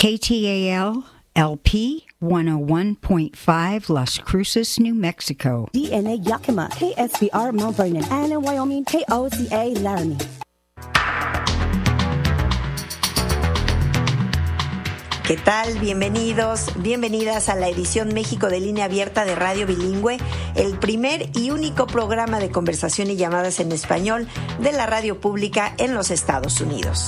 KTAL LP 101.5 Las Cruces, New Mexico. DNA Yakima, KSBR Mount Vernon, and in Wyoming, KOCA Laramie. ¿Qué tal? Bienvenidos, bienvenidas a la edición México de Línea Abierta de Radio Bilingüe, el primer y único programa de conversación y llamadas en español de la radio pública en los Estados Unidos.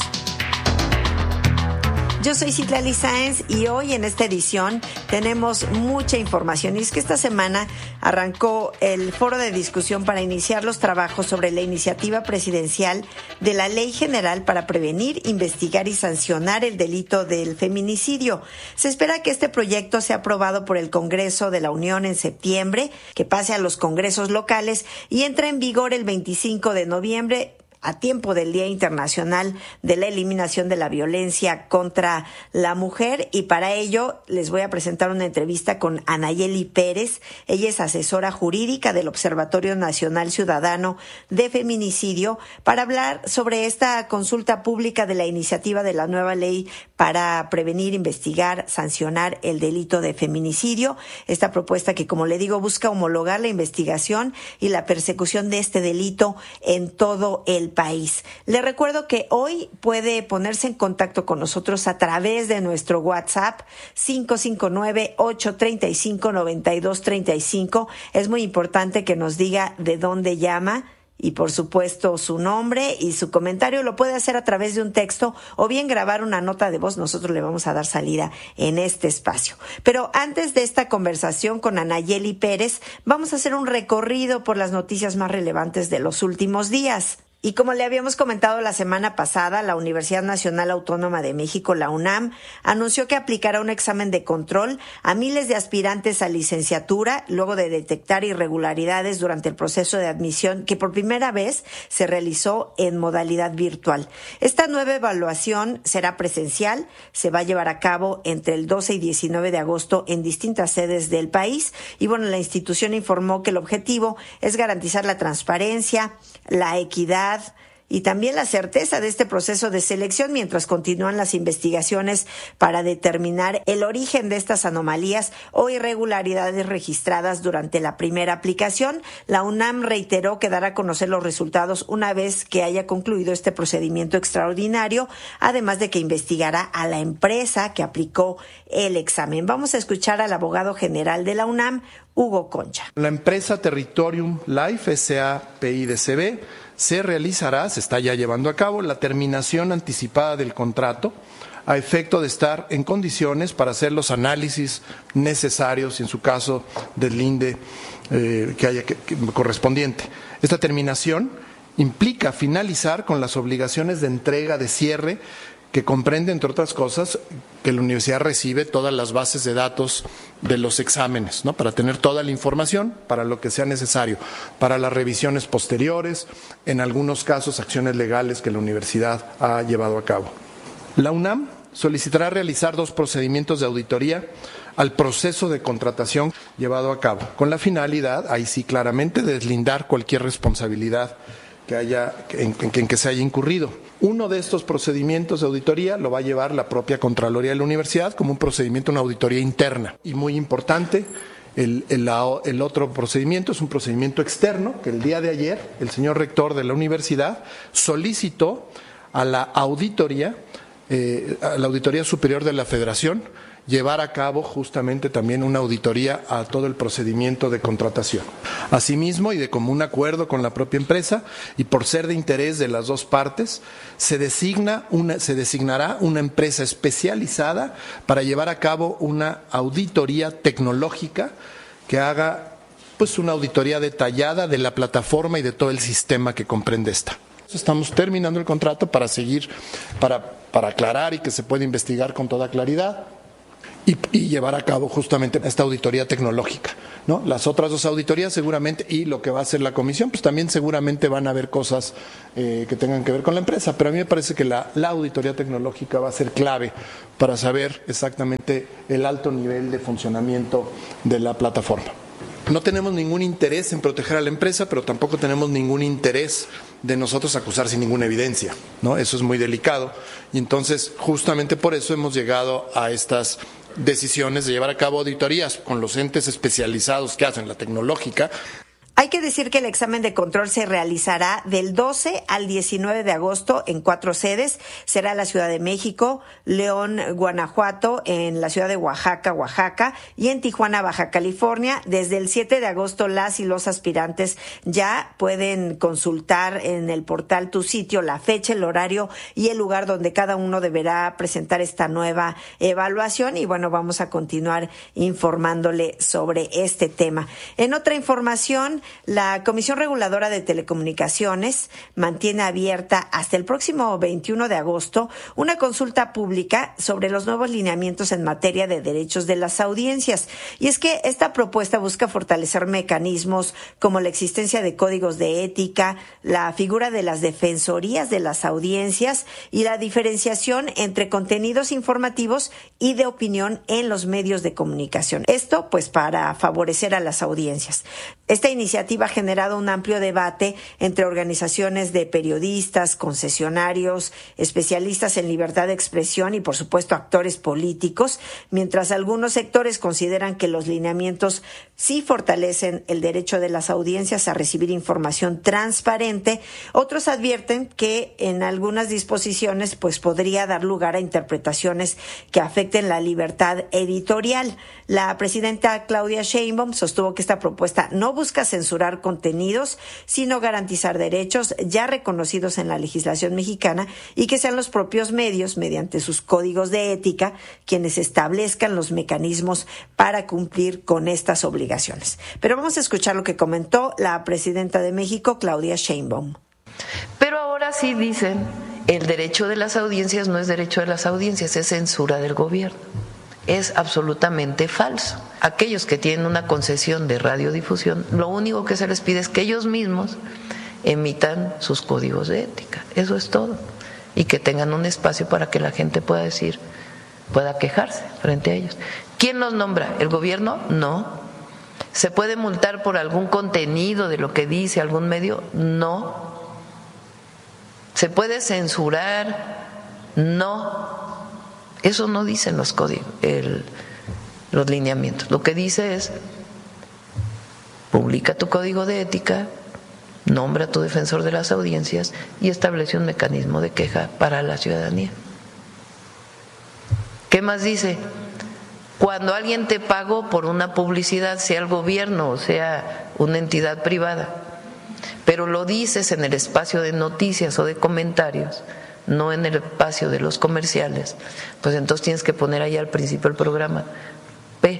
Yo soy Citlali Sáenz y hoy en esta edición tenemos mucha información. Y es que esta semana arrancó el foro de discusión para iniciar los trabajos sobre la iniciativa presidencial de la Ley General para prevenir, investigar y sancionar el delito del feminicidio. Se espera que este proyecto sea aprobado por el Congreso de la Unión en septiembre, que pase a los congresos locales y entre en vigor el 25 de noviembre, a tiempo del Día Internacional de la Eliminación de la Violencia contra la Mujer. Y para ello les voy a presentar una entrevista con Anayeli Pérez. Ella es asesora jurídica del Observatorio Nacional Ciudadano de Feminicidio para hablar sobre esta consulta pública de la iniciativa de la nueva ley para prevenir, investigar, sancionar el delito de feminicidio. Esta propuesta que, como le digo, busca homologar la investigación y la persecución de este delito en todo el país. Le recuerdo que hoy puede ponerse en contacto con nosotros a través de nuestro WhatsApp 559-835-9235. Es muy importante que nos diga de dónde llama y, por supuesto, su nombre y su comentario. Lo puede hacer a través de un texto o bien grabar una nota de voz. Nosotros le vamos a dar salida en este espacio. Pero antes de esta conversación con Anayeli Pérez, vamos a hacer un recorrido por las noticias más relevantes de los últimos días. Y como le habíamos comentado la semana pasada, la Universidad Nacional Autónoma de México, la UNAM, anunció que aplicará un examen de control a miles de aspirantes a licenciatura luego de detectar irregularidades durante el proceso de admisión que por primera vez se realizó en modalidad virtual. Esta nueva evaluación será presencial, se va a llevar a cabo entre el 12 y 19 de agosto en distintas sedes del país. Y bueno, la institución informó que el objetivo es garantizar la transparencia, la equidad y también la certeza de este proceso de selección mientras continúan las investigaciones para determinar el origen de estas anomalías o irregularidades registradas durante la primera aplicación. La UNAM reiteró que dará a conocer los resultados una vez que haya concluido este procedimiento extraordinario, además de que investigará a la empresa que aplicó el examen. Vamos a escuchar al abogado general de la UNAM, Hugo Concha. La empresa Territorium Life S.A.P.I.D.C.B. se está ya llevando a cabo la terminación anticipada del contrato a efecto de estar en condiciones para hacer los análisis necesarios y, en su caso, deslinde correspondiente. Esta terminación implica finalizar con las obligaciones de entrega de cierre que comprende, entre otras cosas, que la universidad recibe todas las bases de datos de los exámenes, ¿no? Para tener toda la información para lo que sea necesario, para las revisiones posteriores, en algunos casos acciones legales que la universidad ha llevado a cabo. La UNAM solicitará realizar 2 procedimientos de auditoría al proceso de contratación llevado a cabo, con la finalidad, ahí sí claramente, de deslindar cualquier responsabilidad en que se haya incurrido. Uno de estos procedimientos de auditoría lo va a llevar la propia Contraloría de la Universidad como un procedimiento, una auditoría interna. Y muy importante, el otro procedimiento es un procedimiento externo que el día de ayer el señor rector de la universidad solicitó a la Auditoría Superior de la Federación llevar a cabo justamente también una auditoría a todo el procedimiento de contratación. Asimismo, y de común acuerdo con la propia empresa, y por ser de interés de las dos partes, se designará una empresa especializada para llevar a cabo una auditoría tecnológica que haga una auditoría detallada de la plataforma y de todo el sistema que comprende esta. Estamos terminando el contrato para seguir, para aclarar y que se pueda investigar con toda claridad y llevar a cabo justamente esta auditoría tecnológica, ¿no? Las otras 2 auditorías seguramente, y lo que va a hacer la comisión, pues también seguramente van a haber cosas que tengan que ver con la empresa, pero a mí me parece que la auditoría tecnológica va a ser clave para saber exactamente el alto nivel de funcionamiento de la plataforma. No tenemos ningún interés en proteger a la empresa, pero tampoco tenemos ningún interés de nosotros acusar sin ninguna evidencia, ¿no? Eso es muy delicado. Y entonces, justamente por eso hemos llegado a estas decisiones de llevar a cabo auditorías con los entes especializados que hacen la tecnológica. Hay que decir que el examen de control se realizará del 12 al 19 de agosto en 4 sedes. Será en la Ciudad de México, León, Guanajuato, en la ciudad de Oaxaca, y en Tijuana, Baja California. Desde el 7 de agosto, las y los aspirantes ya pueden consultar en el portal Tu Sitio la fecha, el horario y el lugar donde cada uno deberá presentar esta nueva evaluación. Y bueno, vamos a continuar informándole sobre este tema. En otra información, la Comisión Reguladora de Telecomunicaciones mantiene abierta hasta el próximo 21 de agosto una consulta pública sobre los nuevos lineamientos en materia de derechos de las audiencias. Y es que esta propuesta busca fortalecer mecanismos como la existencia de códigos de ética, la figura de las defensorías de las audiencias y la diferenciación entre contenidos informativos y de opinión en los medios de comunicación. Esto, pues, para favorecer a las audiencias. Esta iniciativa ha generado un amplio debate entre organizaciones de periodistas, concesionarios, especialistas en libertad de expresión y, por supuesto, actores políticos, mientras algunos sectores consideran que los lineamientos sí fortalecen el derecho de las audiencias a recibir información transparente. Otros advierten que en algunas disposiciones pues podría dar lugar a interpretaciones que afecten la libertad editorial. La presidenta Claudia Sheinbaum sostuvo que esta propuesta no busca censurar contenidos, sino garantizar derechos ya reconocidos en la legislación mexicana y que sean los propios medios, mediante sus códigos de ética, quienes establezcan los mecanismos para cumplir con estas obligaciones. Pero vamos a escuchar lo que comentó la presidenta de México, Claudia Sheinbaum. Pero ahora sí dicen, el derecho de las audiencias no es derecho de las audiencias, es censura del gobierno. Es absolutamente falso. Aquellos que tienen una concesión de radiodifusión, lo único que se les pide es que ellos mismos emitan sus códigos de ética. Eso es todo. Y que tengan un espacio para que la gente pueda decir, pueda quejarse frente a ellos. ¿Quién los nombra? ¿El gobierno? No. ¿Se puede multar por algún contenido de lo que dice algún medio? No. ¿Se puede censurar? No. Eso no dicen los códigos, los lineamientos. Lo que dice es, publica tu código de ética, nombra a tu defensor de las audiencias y establece un mecanismo de queja para la ciudadanía. ¿Qué más dice? Cuando alguien te pagó por una publicidad, sea el gobierno o sea una entidad privada, pero lo dices en el espacio de noticias o de comentarios, no en el espacio de los comerciales, pues entonces tienes que poner ahí al principio del programa P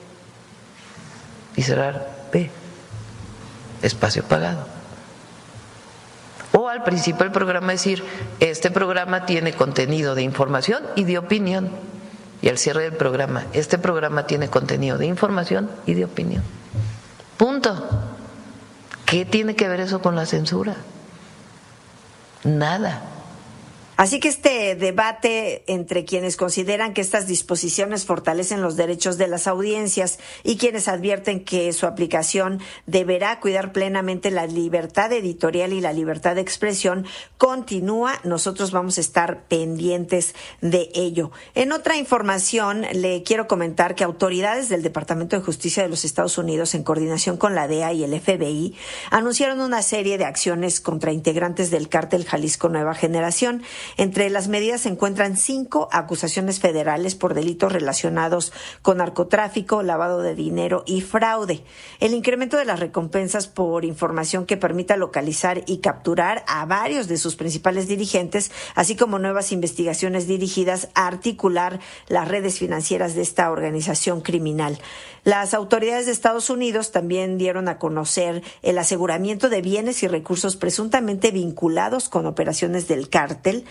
y cerrar P, espacio pagado. O al principio del programa decir, este programa tiene contenido de información y de opinión. Y al cierre del programa, este programa tiene contenido de información y de opinión. Punto. ¿Qué tiene que ver eso con la censura? Nada. Así que este debate entre quienes consideran que estas disposiciones fortalecen los derechos de las audiencias y quienes advierten que su aplicación deberá cuidar plenamente la libertad editorial y la libertad de expresión continúa. Nosotros vamos a estar pendientes de ello. En otra información, le quiero comentar que autoridades del Departamento de Justicia de los Estados Unidos, en coordinación con la DEA y el FBI, anunciaron una serie de acciones contra integrantes del cártel Jalisco Nueva Generación. Entre las medidas se encuentran 5 acusaciones federales por delitos relacionados con narcotráfico, lavado de dinero y fraude. El incremento de las recompensas por información que permita localizar y capturar a varios de sus principales dirigentes, así como nuevas investigaciones dirigidas a articular las redes financieras de esta organización criminal. Las autoridades de Estados Unidos también dieron a conocer el aseguramiento de bienes y recursos presuntamente vinculados con operaciones del cártel,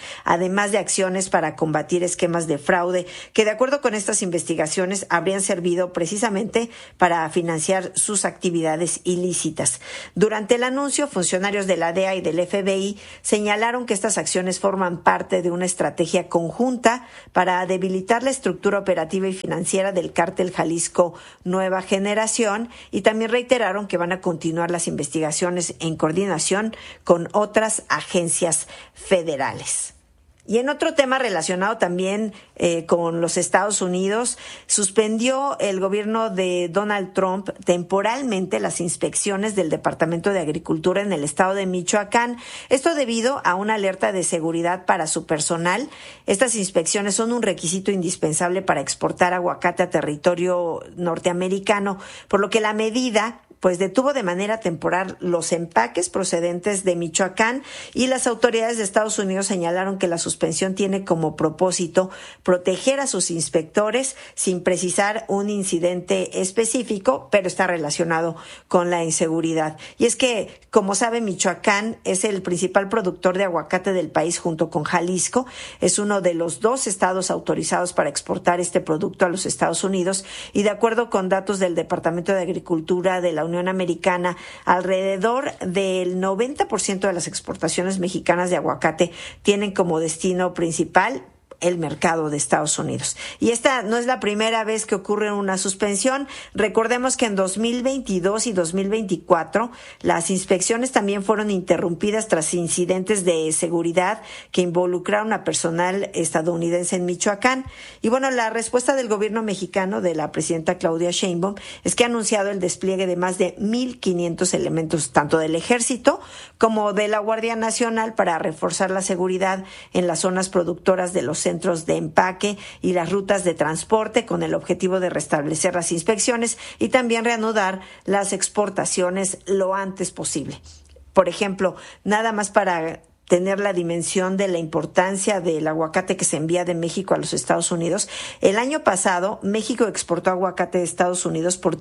además de acciones para combatir esquemas de fraude que, de acuerdo con estas investigaciones, habrían servido precisamente para financiar sus actividades ilícitas. Durante el anuncio, funcionarios de la DEA y del FBI señalaron que estas acciones forman parte de una estrategia conjunta para debilitar la estructura operativa y financiera del cártel Jalisco Nueva Generación, y también reiteraron que van a continuar las investigaciones en coordinación con otras agencias federales. Y en otro tema relacionado también con los Estados Unidos, suspendió el gobierno de Donald Trump temporalmente las inspecciones del Departamento de Agricultura en el estado de Michoacán. Esto debido a una alerta de seguridad para su personal. Estas inspecciones son un requisito indispensable para exportar aguacate a territorio norteamericano, por lo que la medida pues detuvo de manera temporal los empaques procedentes de Michoacán, y las autoridades de Estados Unidos señalaron que la suspensión tiene como propósito proteger a sus inspectores sin precisar un incidente específico, pero está relacionado con la inseguridad. Y es que, como sabe, Michoacán es el principal productor de aguacate del país junto con Jalisco. Es uno de los 2 estados autorizados para exportar este producto a los Estados Unidos, y de acuerdo con datos del Departamento de Agricultura de la Unión Americana, alrededor del 90% de las exportaciones mexicanas de aguacate tienen como destino principal el mercado de Estados Unidos. Y esta no es la primera vez que ocurre una suspensión. Recordemos que en 2022 y 2024 las inspecciones también fueron interrumpidas tras incidentes de seguridad que involucraron a personal estadounidense en Michoacán. Y bueno, la respuesta del gobierno mexicano, de la presidenta Claudia Sheinbaum, es que ha anunciado el despliegue de más de 1,500 elementos, tanto del Ejército como de la Guardia Nacional, para reforzar la seguridad en las zonas productoras de los centros de empaque y las rutas de transporte, con el objetivo de restablecer las inspecciones y también reanudar las exportaciones lo antes posible. Por ejemplo, nada más para tener la dimensión de la importancia del aguacate que se envía de México a los Estados Unidos. El año pasado, México exportó aguacate de Estados Unidos por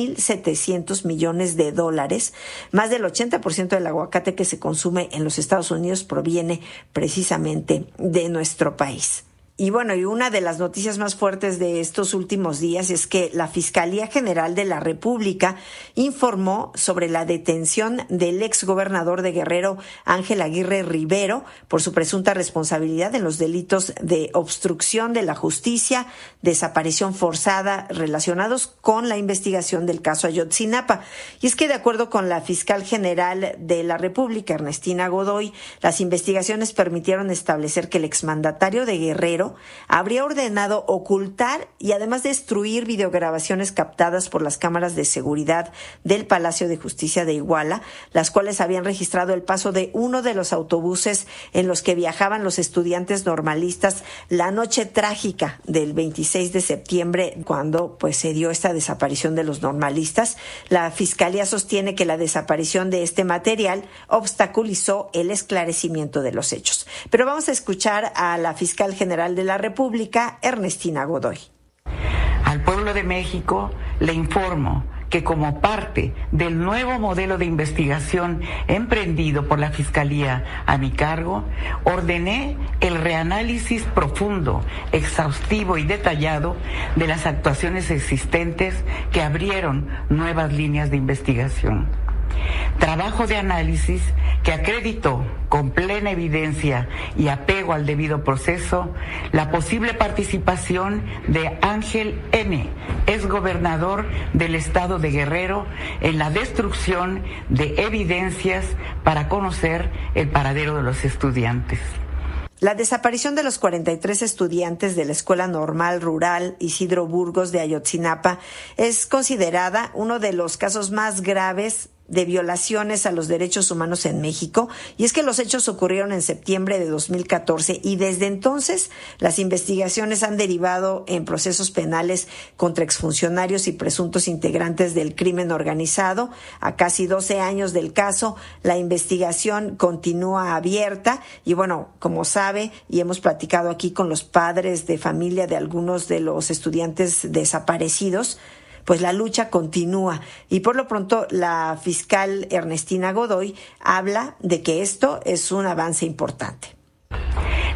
$3,700 millones. Más del 80% del aguacate que se consume en los Estados Unidos proviene precisamente de nuestro país. Y bueno, y una de las noticias más fuertes de estos últimos días es que la Fiscalía General de la República informó sobre la detención del exgobernador de Guerrero, Ángel Aguirre Rivero, por su presunta responsabilidad en los delitos de obstrucción de la justicia, desaparición forzada, relacionados con la investigación del caso Ayotzinapa. Y es que, de acuerdo con la Fiscal General de la República, Ernestina Godoy, las investigaciones permitieron establecer que el exmandatario de Guerrero habría ordenado ocultar y además destruir videograbaciones captadas por las cámaras de seguridad del Palacio de Justicia de Iguala, las cuales habían registrado el paso de uno de los autobuses en los que viajaban los estudiantes normalistas la noche trágica del 26 de septiembre, cuando pues se dio esta desaparición de los normalistas. La Fiscalía sostiene que la desaparición de este material obstaculizó el esclarecimiento de los hechos. Pero vamos a escuchar a la Fiscal General de la República, Ernestina Godoy. Al pueblo de México le informo que, como parte del nuevo modelo de investigación emprendido por la Fiscalía a mi cargo, ordené el reanálisis profundo, exhaustivo y detallado de las actuaciones existentes que abrieron nuevas líneas de investigación. Trabajo de análisis que acreditó con plena evidencia y apego al debido proceso la posible participación de Ángel N., exgobernador del estado de Guerrero, en la destrucción de evidencias para conocer el paradero de los estudiantes. La desaparición de los 43 estudiantes de la Escuela Normal Rural Isidro Burgos de Ayotzinapa es considerada uno de los casos más graves de violaciones a los derechos humanos en México, y es que los hechos ocurrieron en septiembre de 2014 y desde entonces las investigaciones han derivado en procesos penales contra exfuncionarios y presuntos integrantes del crimen organizado. A casi 12 años del caso, la investigación continúa abierta y bueno, como sabe y hemos platicado aquí con los padres de familia de algunos de los estudiantes desaparecidos, pues la lucha continúa y por lo pronto la fiscal Ernestina Godoy habla de que esto es un avance importante.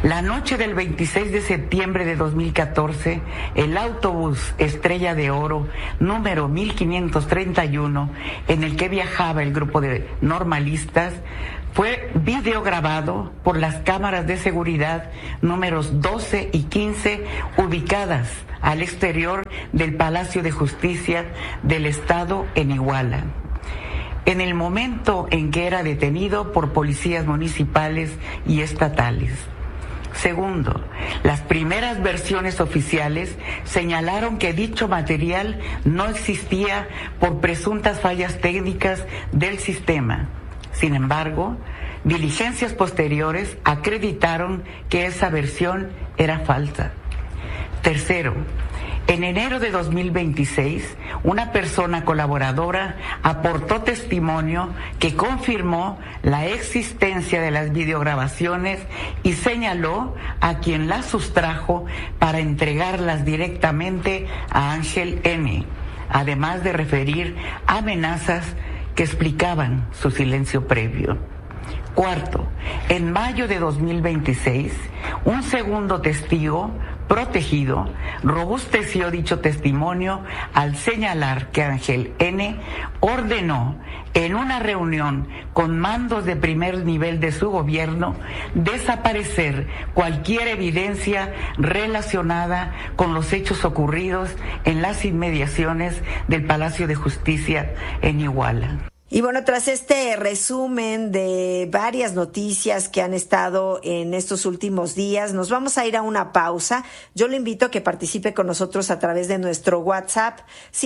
La noche del 26 de septiembre de 2014, el autobús Estrella de Oro número 1531, en el que viajaba el grupo de normalistas, fue videograbado por las cámaras de seguridad números 12 y 15 ubicadas al exterior del Palacio de Justicia del Estado en Iguala. En el momento en que era detenido por policías municipales y estatales. Segundo, las primeras versiones oficiales señalaron que dicho material no existía por presuntas fallas técnicas del sistema. Sin embargo, diligencias posteriores acreditaron que esa versión era falsa. Tercero, en enero de 2026, una persona colaboradora aportó testimonio que confirmó la existencia de las videograbaciones y señaló a quien las sustrajo para entregarlas directamente a Ángel N., además de referir amenazas que explicaban su silencio previo. Cuarto, en mayo de 2026, un segundo testigo protegido robusteció dicho testimonio al señalar que Ángel N. ordenó en una reunión con mandos de primer nivel de su gobierno desaparecer cualquier evidencia relacionada con los hechos ocurridos en las inmediaciones del Palacio de Justicia en Iguala. Y bueno, tras este resumen de varias noticias que han estado en estos últimos días, nos vamos a ir a una pausa. Yo le invito a que participe con nosotros a través de nuestro WhatsApp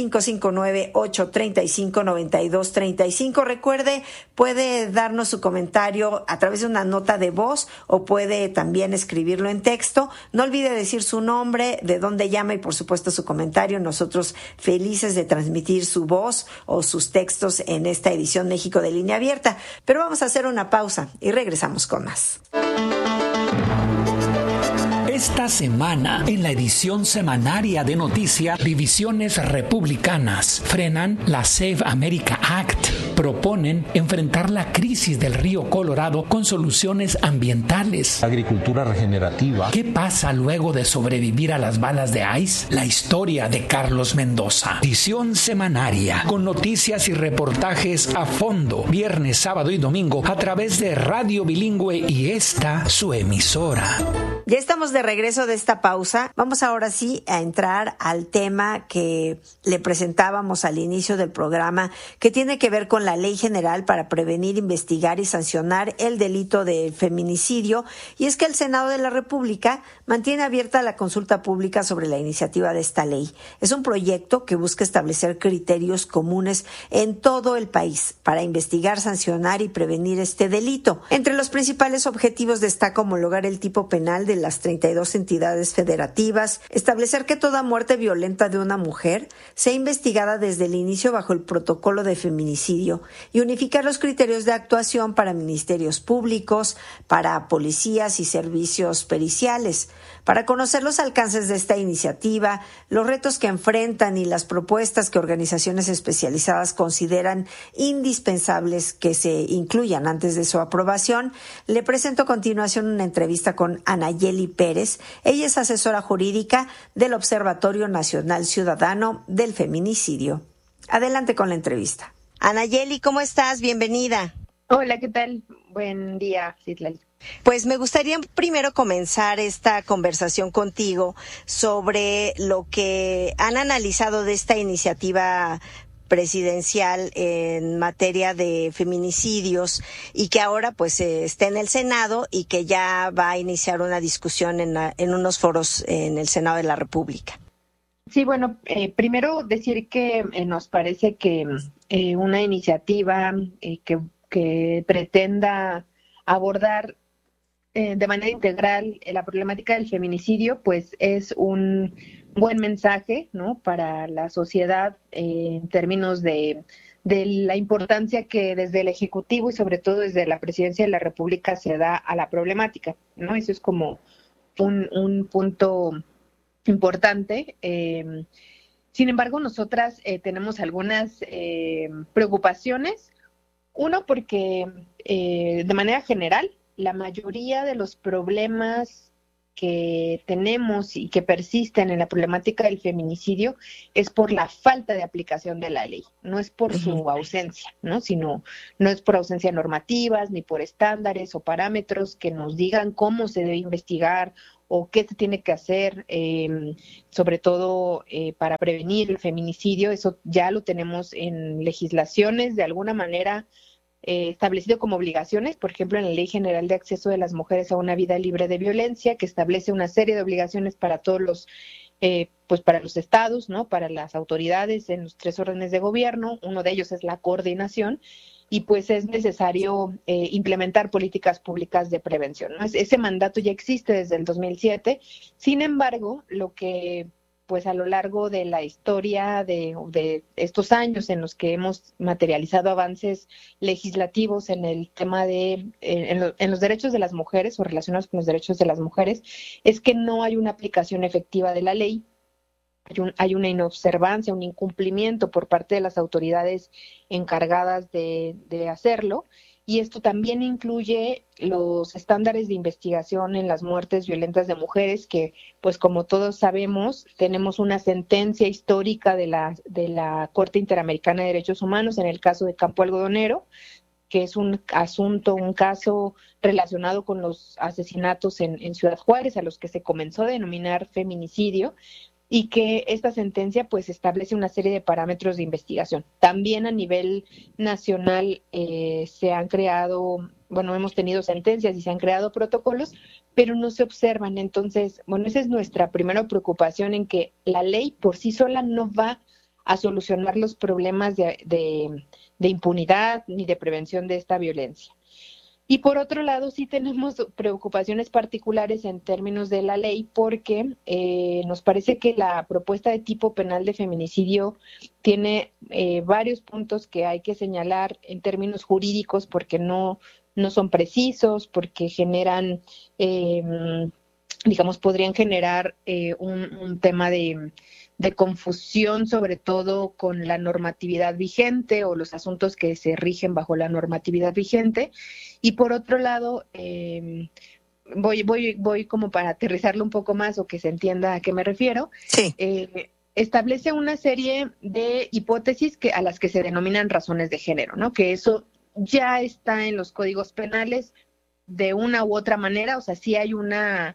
559-835-9235. Recuerde, puede darnos su comentario a través de una nota de voz o puede también escribirlo en texto. No olvide decir su nombre, de dónde llama y por supuesto su comentario. Nosotros felices de transmitir su voz o sus textos en esta edición México de Línea Abierta. Pero vamos a hacer una pausa y regresamos con más. Esta semana, en la edición semanaria de noticias, divisiones republicanas frenan la Save America Act. Proponen enfrentar la crisis del río Colorado con soluciones ambientales. Agricultura regenerativa. ¿Qué pasa luego de sobrevivir a las balas de ICE? La historia de Carlos Mendoza. Edición semanaria, con noticias y reportajes a fondo, viernes, sábado y domingo, a través de Radio Bilingüe y esta, su emisora. Ya estamos de regreso de esta pausa. Vamos ahora sí a entrar al tema que le presentábamos al inicio del programa, que tiene que ver con la Ley General para prevenir, investigar y sancionar el delito de feminicidio. Y es que el Senado de la República mantiene abierta la consulta pública sobre la iniciativa de esta ley. Es un proyecto que busca establecer criterios comunes en todo el país para investigar, sancionar y prevenir este delito. Entre los principales objetivos destaca homologar el tipo penal de las 32 entidades federativas, establecer que toda muerte violenta de una mujer sea investigada desde el inicio bajo el protocolo de feminicidio y unificar los criterios de actuación para ministerios públicos, para policías y servicios periciales. Para conocer los alcances de esta iniciativa, los retos que enfrentan y las propuestas que organizaciones especializadas consideran indispensables que se incluyan antes de su aprobación, le presento a continuación una entrevista con Anayeli Pérez. Ella es asesora jurídica del Observatorio Nacional Ciudadano del Feminicidio. Adelante con la entrevista. Anayeli, ¿cómo estás? Bienvenida. Hola, ¿qué tal? Buen día, Citlali. Pues me gustaría primero comenzar esta conversación contigo sobre lo que han analizado de esta iniciativa presidencial en materia de feminicidios y que ahora pues está en el Senado y que ya va a iniciar una discusión en unos foros en el Senado de la República. Sí, bueno, primero decir que nos parece que una iniciativa que pretenda abordar de manera integral la problemática del feminicidio, pues es un buen mensaje, ¿no?, para la sociedad en términos de la importancia que desde el Ejecutivo y sobre todo desde la Presidencia de la República se da a la problemática, ¿no? Eso es como un punto importante. Sin embargo, nosotras tenemos algunas preocupaciones. Uno, porque de manera general, la mayoría de los problemas que tenemos y que persisten en la problemática del feminicidio es por la falta de aplicación de la ley, no es por su ausencia, ¿no? Sino no es por ausencia de normativas, ni por estándares o parámetros que nos digan cómo se debe investigar o qué se tiene que hacer, sobre todo para prevenir el feminicidio. Eso ya lo tenemos en legislaciones de alguna manera establecido como obligaciones, por ejemplo en la Ley General de Acceso de las Mujeres a una Vida Libre de Violencia, que establece una serie de obligaciones para todos los pues para los estados, ¿no? Para las autoridades en los 3 órdenes de gobierno. Uno de ellos es la coordinación, y pues es necesario implementar políticas públicas de prevención, ¿no? Ese mandato ya existe desde el 2007. Sin embargo, lo que pues a lo largo de la historia de estos años en los que hemos materializado avances legislativos en el tema de en los derechos de las mujeres o relacionados con los derechos de las mujeres, es que no hay una aplicación efectiva de la ley. Hay una inobservancia, un incumplimiento por parte de las autoridades encargadas de hacerlo, y esto también incluye los estándares de investigación en las muertes violentas de mujeres, que pues como todos sabemos tenemos una sentencia histórica de la Corte Interamericana de Derechos Humanos en el caso de Campo Algodonero, que es un caso relacionado con los asesinatos en Ciudad Juárez, a los que se comenzó a denominar feminicidio, y que esta sentencia pues establece una serie de parámetros de investigación. También a nivel nacional se han creado, hemos tenido sentencias y se han creado protocolos, pero no se observan. Entonces, esa es nuestra primera preocupación, en que la ley por sí sola no va a solucionar los problemas de impunidad ni de prevención de esta violencia. Y por otro lado, sí tenemos preocupaciones particulares en términos de la ley, porque nos parece que la propuesta de tipo penal de feminicidio tiene varios puntos que hay que señalar en términos jurídicos, porque no son precisos, porque generan, podrían generar un tema de confusión, sobre todo con la normatividad vigente o los asuntos que se rigen bajo la normatividad vigente. Y por otro lado, voy como para aterrizarlo un poco más o que se entienda a qué me refiero. Sí. Establece una serie de hipótesis a las que se denominan razones de género, ¿no? Que eso ya está en los códigos penales de una u otra manera. O sea, sí hay una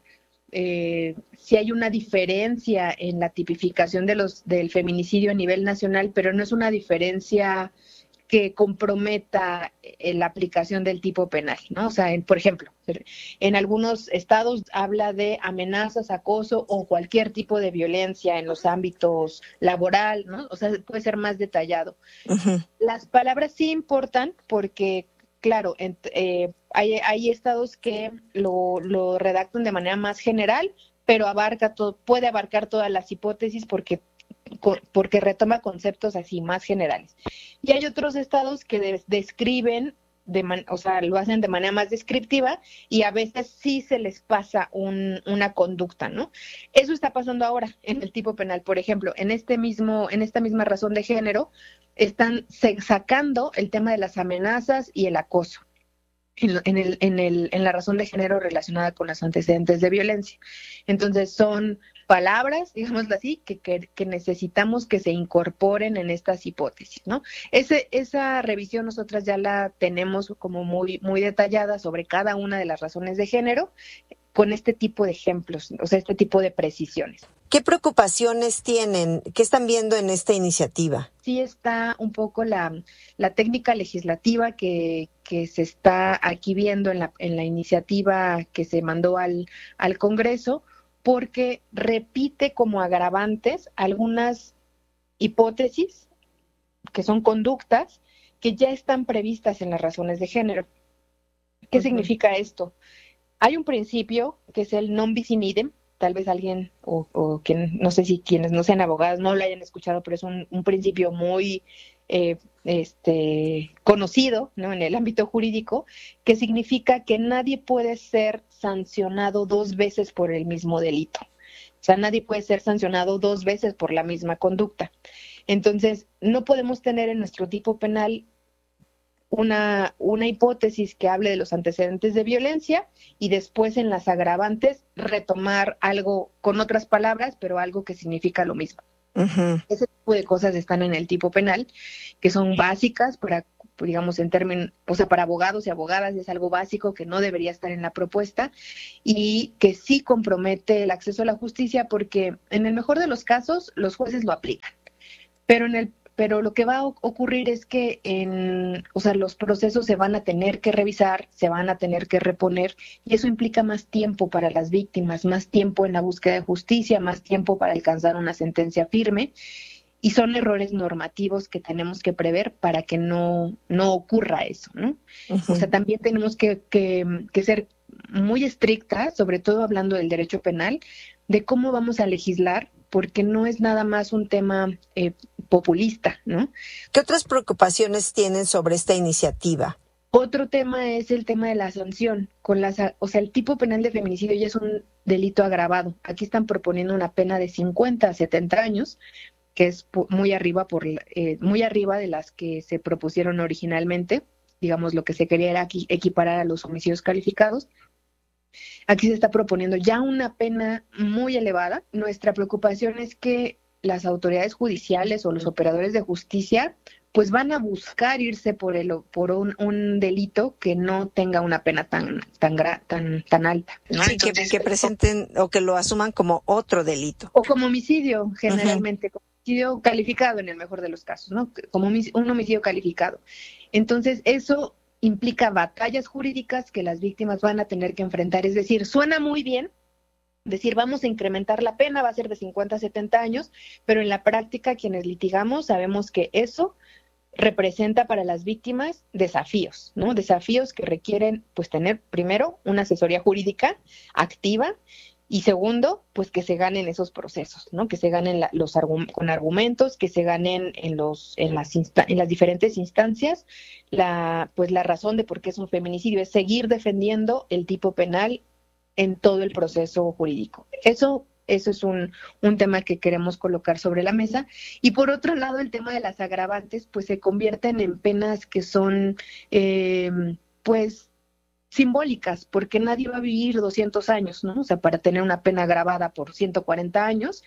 diferencia en la tipificación del feminicidio a nivel nacional, pero no es una diferencia que comprometa la aplicación del tipo penal, ¿no? O sea, por ejemplo, en algunos estados habla de amenazas, acoso o cualquier tipo de violencia en los ámbitos laboral, ¿no? O sea, puede ser más detallado. Uh-huh. Las palabras sí importan porque, claro, hay estados que lo redactan de manera más general, pero puede abarcar todas las hipótesis porque retoma conceptos así más generales. Y hay otros estados que describen, lo hacen de manera más descriptiva, y a veces sí se les pasa una conducta, ¿no? Eso está pasando ahora en el tipo penal. Por ejemplo, en esta misma razón de género, están sacando el tema de las amenazas y el acoso en la razón de género relacionada con los antecedentes de violencia. Entonces son palabras, digámoslo así, que necesitamos que se incorporen en estas hipótesis, ¿no? Esa revisión nosotras ya la tenemos como muy, muy detallada sobre cada una de las razones de género, con este tipo de ejemplos, o sea, este tipo de precisiones. ¿Qué preocupaciones tienen? ¿Qué están viendo en esta iniciativa? Sí está un poco la técnica legislativa que se está aquí viendo en la iniciativa que se mandó al Congreso, porque repite como agravantes algunas hipótesis que son conductas que ya están previstas en las razones de género. ¿Qué significa esto? Hay un principio que es el non bis in idem. Tal vez alguien o quien, no sé si quienes no sean abogados no lo hayan escuchado, pero es un principio muy conocido, ¿no?, en el ámbito jurídico, que significa que nadie puede ser sancionado 2 veces por el mismo delito. O sea, nadie puede ser sancionado 2 veces por la misma conducta. Entonces, no podemos tener en nuestro tipo penal una hipótesis que hable de los antecedentes de violencia y después en las agravantes retomar algo con otras palabras, pero algo que significa lo mismo. Uh-huh. Ese tipo de cosas están en el tipo penal, que son básicas para, digamos, en términos, o sea, para abogados y abogadas es algo básico que no debería estar en la propuesta y que sí compromete el acceso a la justicia porque en el mejor de los casos los jueces lo aplican, pero lo que va a ocurrir es que los procesos se van a tener que revisar, se van a tener que reponer y eso implica más tiempo para las víctimas, más tiempo en la búsqueda de justicia, más tiempo para alcanzar una sentencia firme y son errores normativos que tenemos que prever para que no ocurra eso, ¿no? Uh-huh. O sea, también tenemos que ser muy estrictas, sobre todo hablando del derecho penal, de cómo vamos a legislar, porque no es nada más un tema populista, ¿no? ¿Qué otras preocupaciones tienen sobre esta iniciativa? Otro tema es el tema de la sanción. El tipo penal de feminicidio ya es un delito agravado. Aquí están proponiendo una pena de 50 a 70 años, que es muy arriba de las que se propusieron originalmente. Digamos, lo que se quería era equiparar a los homicidios calificados. Aquí se está proponiendo ya una pena muy elevada. Nuestra preocupación es que las autoridades judiciales o los operadores de justicia pues van a buscar irse por un delito que no tenga una pena tan alta, ¿no? Sí, Entonces, que presenten o que lo asuman como otro delito. O como homicidio, generalmente, como homicidio calificado en el mejor de los casos, ¿no? Como un homicidio calificado. Entonces, eso implica batallas jurídicas que las víctimas van a tener que enfrentar. Es decir, suena muy bien decir vamos a incrementar la pena, va a ser de 50 a 70 años, pero en la práctica quienes litigamos sabemos que eso representa para las víctimas desafíos, ¿no? Desafíos que requieren pues tener primero una asesoría jurídica activa y segundo, pues que se ganen esos procesos, ¿no? Que se ganen con argumentos, que se ganen en las diferentes instancias la razón de por qué es un feminicidio, es seguir defendiendo el tipo penal en todo el proceso jurídico. Eso es un tema que queremos colocar sobre la mesa. Y por otro lado, el tema de las agravantes, pues se convierten en penas que son, pues, simbólicas, porque nadie va a vivir 200 años, ¿no? O sea, para tener una pena agravada por 140 años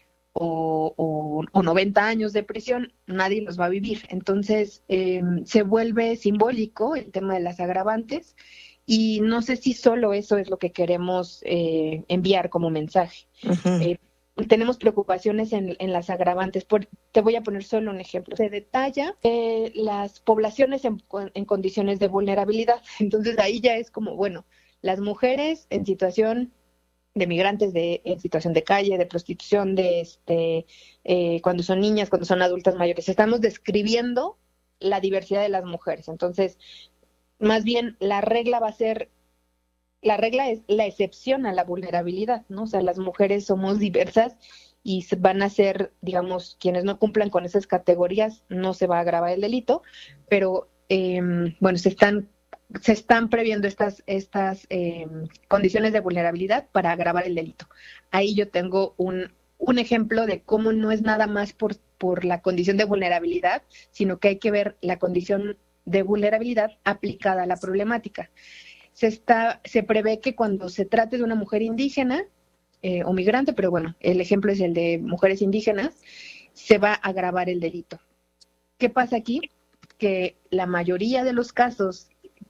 o 90 años de prisión, nadie los va a vivir. Entonces, se vuelve simbólico el tema de las agravantes. Y no sé si solo eso es lo que queremos enviar como mensaje. Uh-huh. Tenemos preocupaciones en las agravantes. Te voy a poner solo un ejemplo. Se detalla las poblaciones en condiciones de vulnerabilidad. Entonces ahí ya es como, bueno, las mujeres en situación de migrantes, en situación de calle, de prostitución, cuando son niñas, cuando son adultas mayores. Estamos describiendo la diversidad de las mujeres. Entonces, más bien la regla es la excepción a la vulnerabilidad, ¿no? O sea, las mujeres somos diversas y van a ser, digamos, quienes no cumplan con esas categorías, no se va a agravar el delito, pero bueno, se están previendo estas condiciones de vulnerabilidad para agravar el delito. Ahí yo tengo un ejemplo de cómo no es nada más por la condición de vulnerabilidad, sino que hay que ver la condición de vulnerabilidad aplicada a la problemática. Se prevé que cuando se trate de una mujer indígena o migrante, pero bueno, el ejemplo es el de mujeres indígenas, se va a agravar el delito. ¿Qué pasa aquí? Que la mayoría de los casos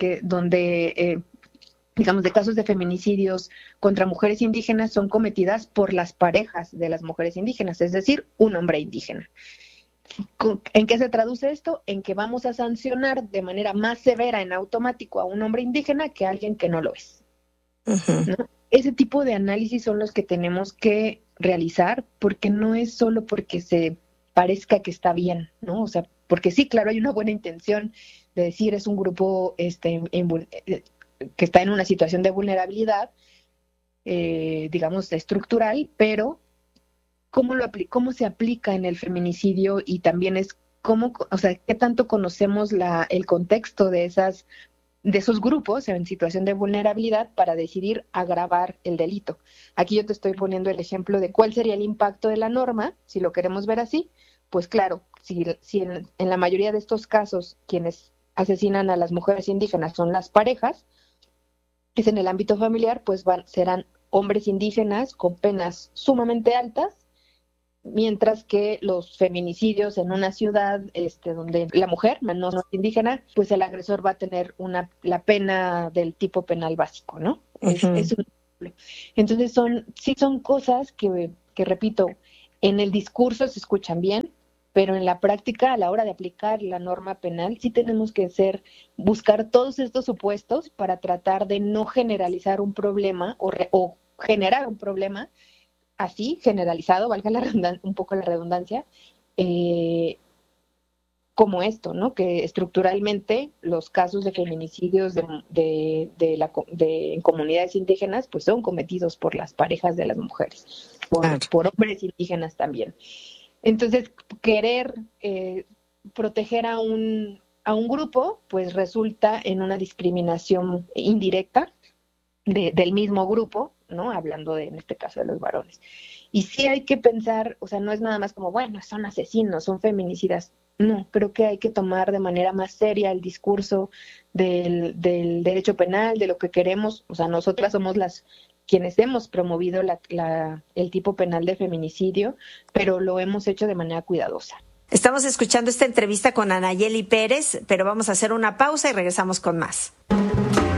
digamos, de casos de feminicidios contra mujeres indígenas son cometidas por las parejas de las mujeres indígenas, es decir, un hombre indígena. ¿En qué se traduce esto? En que vamos a sancionar de manera más severa en automático a un hombre indígena que a alguien que no lo es. Uh-huh. ¿No? Ese tipo de análisis son los que tenemos que realizar, porque no es solo porque se parezca que está bien, ¿no? O sea, porque sí, claro, hay una buena intención de decir es un grupo que está en una situación de vulnerabilidad, digamos, estructural, pero cómo se aplica en el feminicidio y también es qué tanto conocemos el contexto de esos grupos en situación de vulnerabilidad para decidir agravar el delito. Aquí yo te estoy poniendo el ejemplo de cuál sería el impacto de la norma, si lo queremos ver así, pues claro, si en la mayoría de estos casos quienes asesinan a las mujeres indígenas son las parejas, es en el ámbito familiar, pues serán hombres indígenas con penas sumamente altas, mientras que los feminicidios en una ciudad donde la mujer no es indígena, pues el agresor va a tener la pena del tipo penal básico, ¿no? Uh-huh. Es un ejemplo. Entonces son cosas que repito, en el discurso se escuchan bien, pero en la práctica, a la hora de aplicar la norma penal, sí tenemos que buscar todos estos supuestos para tratar de no generalizar un problema o generar un problema así, generalizado, valga un poco la redundancia, como esto, ¿no? Que estructuralmente los casos de feminicidios en comunidades indígenas pues son cometidos por las parejas de las mujeres, por hombres indígenas también. Entonces, querer proteger a un grupo, pues resulta en una discriminación indirecta del mismo grupo, ¿no? Hablando en este caso de los varones. Y sí hay que pensar, o sea, no es nada más como, bueno, son asesinos, son feminicidas. No, creo que hay que tomar de manera más seria el discurso del derecho penal, de lo que queremos. O sea, nosotras somos quienes hemos promovido el tipo penal de feminicidio, pero lo hemos hecho de manera cuidadosa. Estamos escuchando esta entrevista con Anayeli Pérez, pero vamos a hacer una pausa y regresamos con más.